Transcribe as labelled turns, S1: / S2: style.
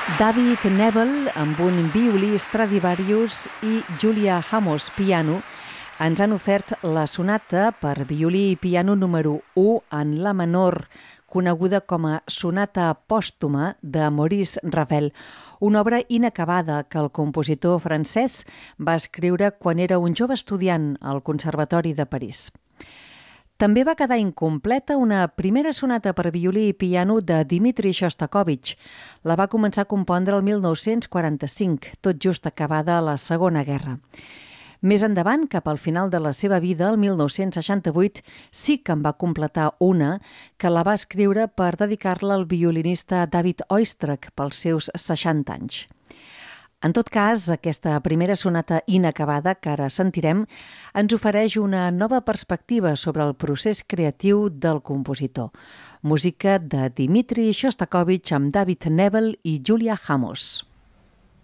S1: David Nebel, amb un violí Stradivarius, i Julia Hamos, piano, ens han ofert la sonata per violí i piano número 1 en la menor, coneguda com a Sonata Pòstuma de Maurice Ravel, una obra inacabada que el compositor francès va escriure quan era un jove estudiant al Conservatori de París. També va quedar incompleta una primera sonata per violí i piano de Dmitri Shostakovich. La va començar a compondre el 1945, tot just acabada la Segona Guerra. Més endavant, cap al final de la seva vida, el 1968, sí que en va completar una que la va escriure per dedicar-la al violinista David Oistrakh pels seus 60 anys. En tot cas, aquesta primera sonata inacabada que ara sentirem ens ofereix una nova perspectiva sobre el procés creatiu del compositor. Música de Dmitri Shostakovich amb David Nebel i Julia Hamos.